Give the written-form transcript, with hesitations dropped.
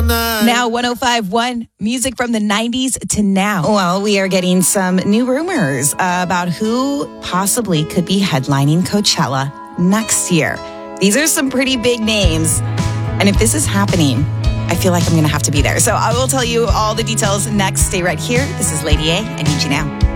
Now 105.1, music from the 90s to now. Well, we are getting some new rumors about who possibly could be headlining Coachella next year. These are some pretty big names. And if this is happening, I feel like I'm going to have to be there. So I will tell you all the details next. Stay right here. This is Lady A. I Need You Now.